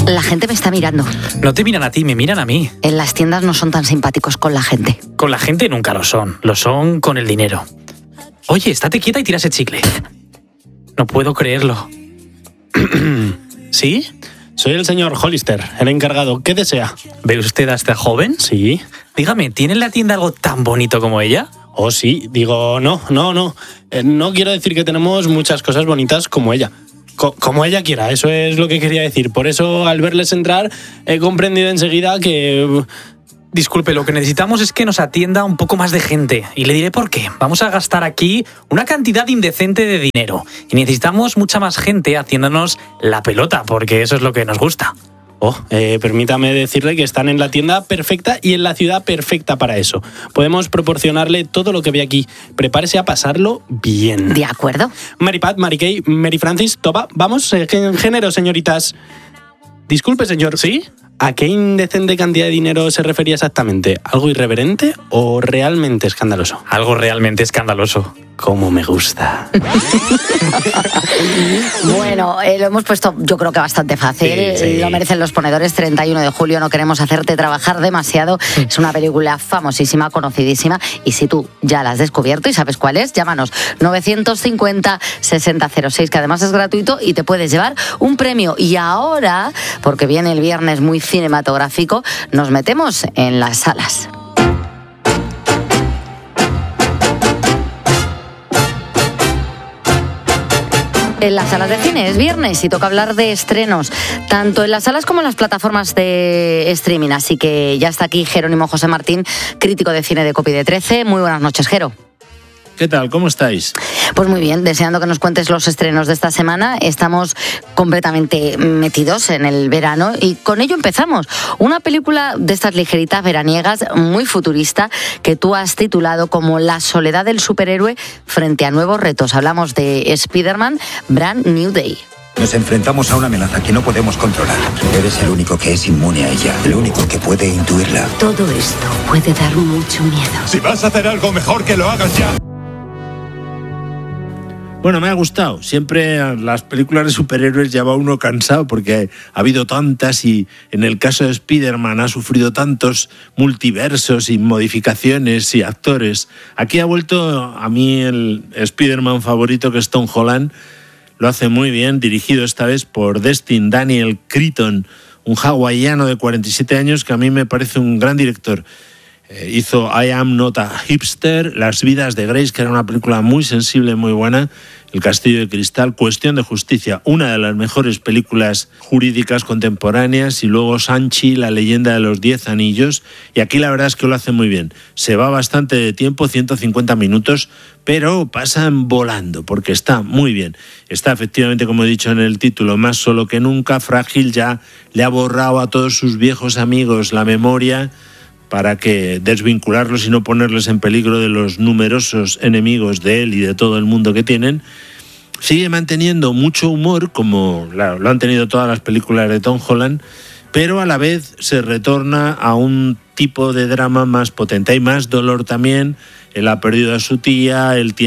La gente me está mirando. No te miran a ti, me miran a mí. En las tiendas no son tan simpáticos con la gente. Con la gente nunca lo son con el dinero. Oye, estate quieta y tira ese chicle. No puedo creerlo. ¿Sí? Soy el señor Hollister, el encargado. ¿Qué desea? ¿Ve usted a esta joven? Sí. Dígame, ¿tiene en la tienda algo tan bonito como ella? Oh, sí. Digo, no. No quiero decir que tenemos muchas cosas bonitas como ella. Como ella quiera, eso es lo que quería decir. Por eso, al verles entrar, he comprendido enseguida que... Disculpe, lo que necesitamos es que nos atienda un poco más de gente. Y le diré por qué. Vamos a gastar aquí una cantidad indecente de dinero. Y necesitamos mucha más gente haciéndonos la pelota, porque eso es lo que nos gusta. Permítame decirle que están en la tienda perfecta y en la ciudad perfecta para eso. Podemos proporcionarle todo lo que ve aquí. Prepárese a pasarlo bien. De acuerdo. Mary Pat, Mary Kay, Mary Francis, Toba, vamos, en género, señoritas. Disculpe, señor. ¿Sí? ¿A qué indecente cantidad de dinero se refería exactamente? ¿Algo irreverente o realmente escandaloso? Algo realmente escandaloso. Cómo me gusta. Bueno, lo hemos puesto yo creo que bastante fácil. Sí. Lo merecen los ponedores. 31 de julio, no queremos hacerte trabajar demasiado. Es una película famosísima, conocidísima. Y si tú ya la has descubierto y sabes cuál es, llámanos 950-6006, que además es gratuito y te puedes llevar un premio. Y ahora, porque viene el viernes muy cinematográfico, nos metemos en las salas. En las salas de cine es viernes y toca hablar de estrenos, tanto en las salas como en las plataformas de streaming. Así que ya está aquí Jerónimo José Martín, crítico de cine de Copy de 13. Muy buenas noches, Jero. ¿Qué tal? ¿Cómo estáis? Pues muy bien, deseando que nos cuentes los estrenos de esta semana. Estamos completamente metidos en el verano y con ello empezamos. Una película de estas ligeritas veraniegas, muy futurista, que tú has titulado como La soledad del superhéroe frente a nuevos retos. Hablamos de Spider-Man Brand New Day. Nos enfrentamos a una amenaza que no podemos controlar. Eres el único que es inmune a ella, el único que puede intuirla. Todo esto puede dar mucho miedo. Si vas a hacer algo, mejor que lo hagas ya. Bueno, me ha gustado. Siempre las películas de superhéroes ya va uno cansado porque ha habido tantas y en el caso de Spider-Man ha sufrido tantos multiversos y modificaciones y actores. Aquí ha vuelto a mí el Spider-Man favorito, que es Tom Holland. Lo hace muy bien, dirigido esta vez por Destin Daniel Cretton, un hawaiano de 47 años que a mí me parece un gran director. Hizo I Am Not a Hipster, Las vidas de Grace, que era una película muy sensible, muy buena, El castillo de cristal, Cuestión de justicia, una de las mejores películas jurídicas contemporáneas, y luego Shang-Chi, La leyenda de los 10 anillos, y aquí la verdad es que lo hace muy bien. Se va bastante de tiempo, 150 minutos, pero pasan volando, porque está muy bien. Está efectivamente, como he dicho en el título, más solo que nunca, frágil, ya le ha borrado a todos sus viejos amigos la memoria, para que desvincularlos y no ponerles en peligro de los numerosos enemigos de él y de todo el mundo que tienen. Sigue manteniendo mucho humor, como lo han tenido todas las películas de Tom Holland, pero a la vez se retorna a un tipo de drama más potente. Hay más dolor también. Él ha perdido a su tía, él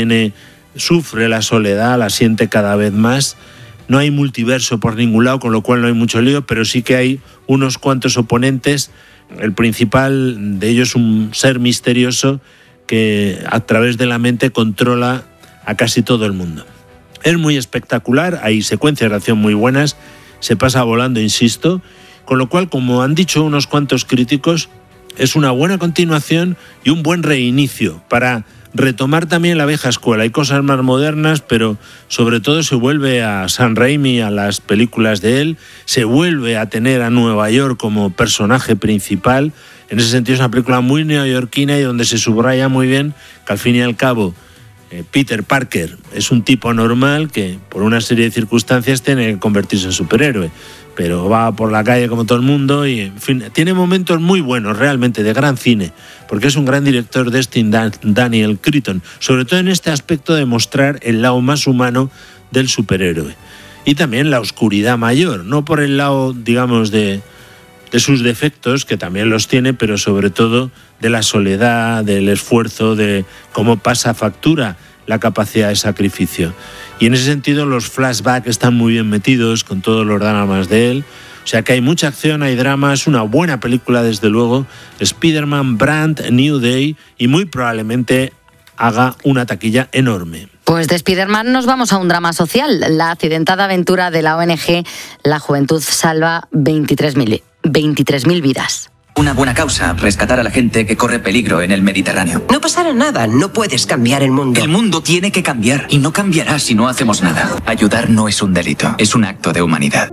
sufre la soledad, la siente cada vez más. No hay multiverso por ningún lado, con lo cual no hay mucho lío, pero sí que hay unos cuantos oponentes. El principal de ellos es un ser misterioso que a través de la mente controla a casi todo el mundo. Es muy espectacular, hay secuencias de acción muy buenas, se pasa volando, insisto, con lo cual, como han dicho unos cuantos críticos, es una buena continuación y un buen reinicio para retomar también la vieja escuela. Hay cosas más modernas, pero sobre todo se vuelve a Sam Raimi, a las películas de él, se vuelve a tener a Nueva York como personaje principal. En ese sentido es una película muy neoyorquina y donde se subraya muy bien que al fin y al cabo Peter Parker es un tipo normal que por una serie de circunstancias tiene que convertirse en superhéroe, pero va por la calle como todo el mundo y, en fin, tiene momentos muy buenos realmente de gran cine, porque es un gran director, Destin Daniel Cretton, sobre todo en este aspecto de mostrar el lado más humano del superhéroe y también la oscuridad mayor, no por el lado, digamos, de sus defectos, que también los tiene, pero sobre todo de la soledad, del esfuerzo, de cómo pasa factura la capacidad de sacrificio. Y en ese sentido los flashbacks están muy bien metidos con todos los dramas de él, sea que hay mucha acción, hay drama, es una buena película desde luego. Spider-Man Brand New Day, y muy probablemente haga una taquilla enorme. Pues de Spider-Man nos vamos a un drama social. La accidentada aventura de la ONG La Juventud salva 23.000 vidas. Una buena causa, rescatar a la gente que corre peligro en el Mediterráneo. No pasará nada, no puedes cambiar el mundo. El mundo tiene que cambiar y no cambiará si no hacemos nada. Ayudar no es un delito, es un acto de humanidad.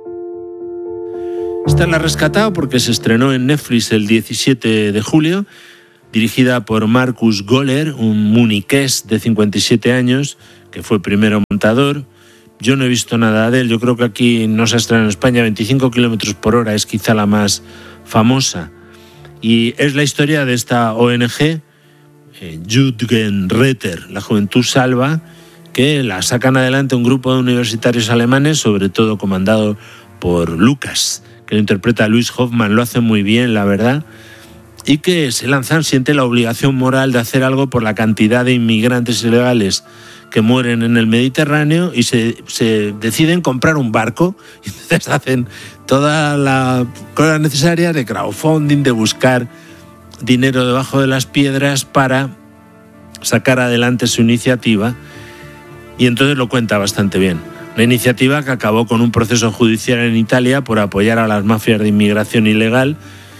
Esta la he rescatado porque se estrenó en Netflix el 17 de julio, dirigida por Markus Göller, un muniqués de 57 años, que fue primero montador. Yo no he visto nada de él, yo creo que aquí no se estrena en España, 25 kilómetros por hora es quizá la más famosa. Y es la historia de esta ONG, Jugendretter, La Juventud Salva, que la sacan adelante un grupo de universitarios alemanes, sobre todo comandado por Lucas, que lo interpreta Luis Hoffmann, lo hace muy bien, la verdad, y que se lanzan, siente la obligación moral de hacer algo por la cantidad de inmigrantes ilegales que mueren en el Mediterráneo, y se deciden comprar un barco, y entonces hacen toda la cosa necesaria de crowdfunding, de buscar dinero debajo de las piedras para sacar adelante su iniciativa, y entonces lo cuenta bastante bien. Una iniciativa que acabó con un proceso judicial en Italia por apoyar a las mafias de inmigración ilegal,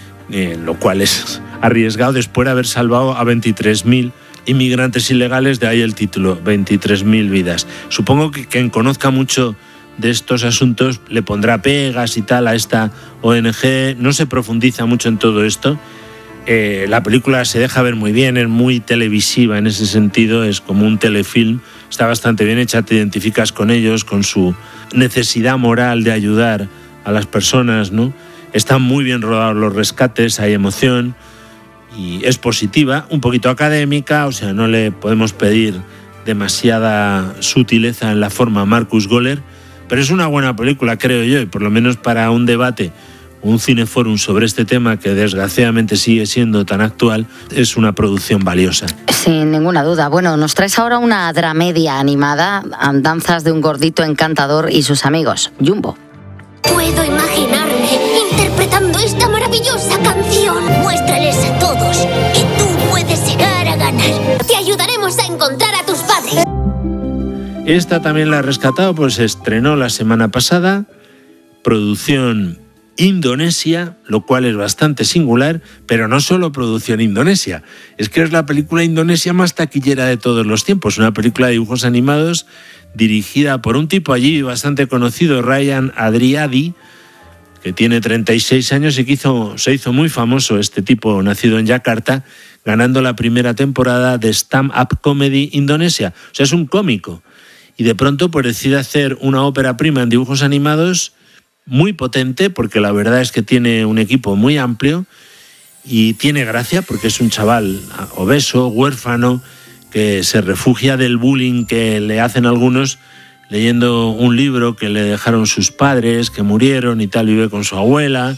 lo cual es arriesgado después de haber salvado a 23.000 inmigrantes ilegales, de ahí el título, 23.000 vidas. Supongo que quien conozca mucho de estos asuntos le pondrá pegas y tal a esta ONG, no se profundiza mucho en todo esto. La película se deja ver muy bien, es muy televisiva en ese sentido, es como un telefilm, está bastante bien hecha, te identificas con ellos, con su necesidad moral de ayudar a las personas, ¿no? Están muy bien rodados los rescates, hay emoción y es positiva, un poquito académica, o sea, no le podemos pedir demasiada sutileza en la forma a Markus Göller, pero es una buena película, creo yo, y por lo menos para un debate, un cineforum sobre este tema que desgraciadamente sigue siendo tan actual, es una producción valiosa. Sin ninguna duda. Bueno, nos traes ahora una dramedia animada, Andanzas de un gordito encantador y sus amigos, Jumbo. Puedo imaginarme interpretando esta maravillosa canción. Muéstrales a todos que tú puedes llegar a ganar. Te ayudaremos a encontrar a tus padres. Esta también la he rescatado, pues se estrenó la semana pasada, producción indonesia, lo cual es bastante singular, pero no solo producción indonesia, es que es la película indonesia más taquillera de todos los tiempos, una película de dibujos animados dirigida por un tipo allí bastante conocido, Ryan Adriadi, que tiene 36 años y que se hizo muy famoso este tipo, nacido en Yakarta, ganando la primera temporada de Stand Up Comedy Indonesia. O sea, es un cómico. Y de pronto pues decide hacer una ópera prima en dibujos animados muy potente, porque la verdad es que tiene un equipo muy amplio y tiene gracia porque es un chaval obeso, huérfano, que se refugia del bullying que le hacen algunos leyendo un libro que le dejaron sus padres, que murieron y tal, vive con su abuela.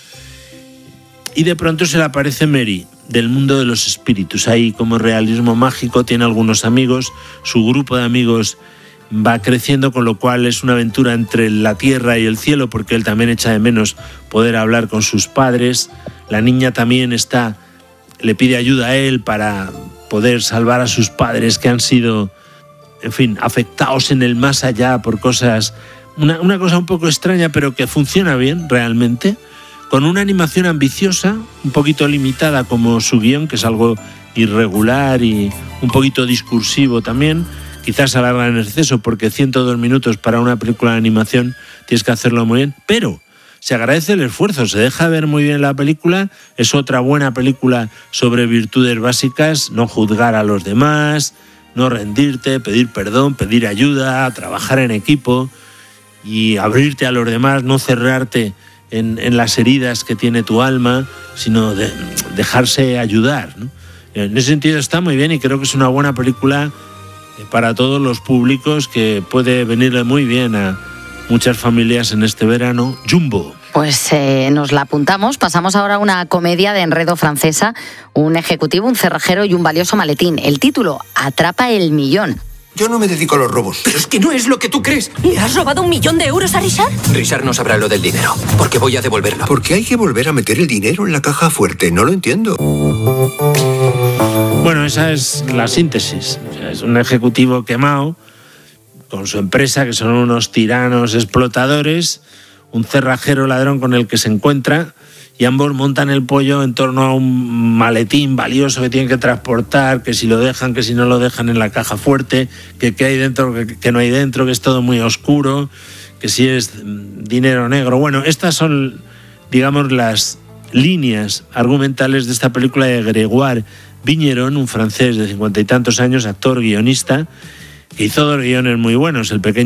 Y de pronto se le aparece Mary, del mundo de los espíritus. Ahí como realismo mágico, tiene algunos amigos, su grupo de amigos va creciendo, con lo cual es una aventura entre la tierra y el cielo, porque él también echa de menos poder hablar con sus padres. La niña también le pide ayuda a él para poder salvar a sus padres que han sido, en fin, afectados en el más allá por cosas, una cosa un poco extraña, pero que funciona bien realmente, con una animación ambiciosa, un poquito limitada como su guión, que es algo irregular y un poquito discursivo también. Quizás alarga en exceso porque 102 minutos para una película de animación tienes que hacerlo muy bien, pero se agradece el esfuerzo, se deja ver muy bien la película, es otra buena película sobre virtudes básicas, no juzgar a los demás, no rendirte, pedir perdón, pedir ayuda, trabajar en equipo y abrirte a los demás, no cerrarte en las heridas que tiene tu alma, sino dejarse ayudar, ¿no? En ese sentido está muy bien y creo que es una buena película para todos los públicos, que puede venirle muy bien a muchas familias en este verano. Jumbo. Pues nos la apuntamos. Pasamos ahora a una comedia de enredo francesa, un ejecutivo, un cerrajero y un valioso maletín. El título, Atrapa el millón. Yo no me dedico a los robos. Pero es que no es lo que tú crees. ¿Le has robado 1 millón de euros a Richard? Richard no sabrá lo del dinero, porque voy a devolverlo. ¿Por qué hay que volver a meter el dinero en la caja fuerte? No lo entiendo. Bueno, esa es la síntesis. O sea, es un ejecutivo quemado con su empresa, que son unos tiranos explotadores, un cerrajero ladrón con el que se encuentra, y ambos montan el pollo en torno a un maletín valioso que tienen que transportar, que si lo dejan, que si no lo dejan en la caja fuerte, que qué hay dentro, que no hay dentro, que es todo muy oscuro, que si es dinero negro. Bueno, estas son, digamos, las líneas argumentales de esta película de Grégoire Vigneron, un francés de 50 y tantos años, actor, guionista, que hizo 2 guiones muy buenos, El pequeño